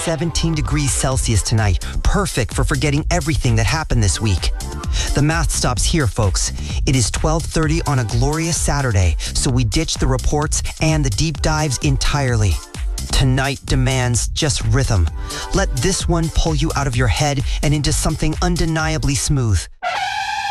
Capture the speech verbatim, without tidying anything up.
seventeen degrees Celsius tonight, perfect for forgetting everything that happened this week. The math stops here, folks. It is twelve thirty on a glorious Saturday, so we ditch the reports and the deep dives entirely. Tonight demands just rhythm. Let this one pull you out of your head and into something undeniably smooth.